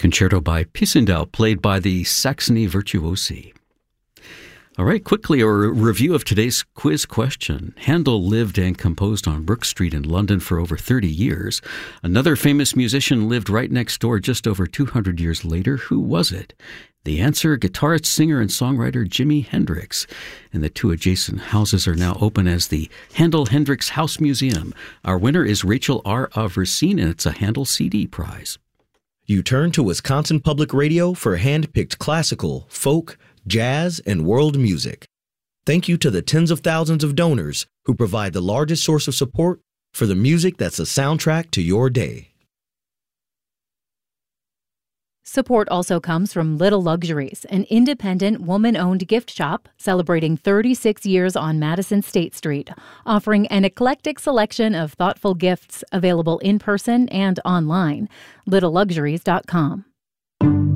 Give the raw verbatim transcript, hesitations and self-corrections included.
Concerto by Pisendel, played by the Saxony Virtuosi. All right, quickly, a review of today's quiz question. Handel lived and composed on Brook Street in London for over thirty years. Another famous musician lived right next door just over two hundred years later. Who was it? The answer, guitarist, singer, and songwriter Jimi Hendrix. And the two adjacent houses are now open as the Handel Hendrix House Museum. Our winner is Rachel R. of Racine, and it's a Handel C D prize. You turn to Wisconsin Public Radio for hand-picked classical, folk, jazz, and world music. Thank you to the tens of thousands of donors who provide the largest source of support for the music that's a soundtrack to your day. Support also comes from Little Luxuries, an independent, woman-owned gift shop celebrating thirty-six years on Madison State Street, offering an eclectic selection of thoughtful gifts available in person and online. little luxuries dot com.